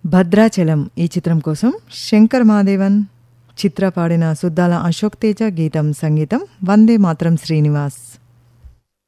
భద్రాచలం ఈ చిత్రం కోసం శంకర్ మహాదేవన్ చిత్ర పాడిన సుద్దాల అశోక్ తేజ, గీతం సంగీతం వందే మాత్రం శ్రీనివాస్.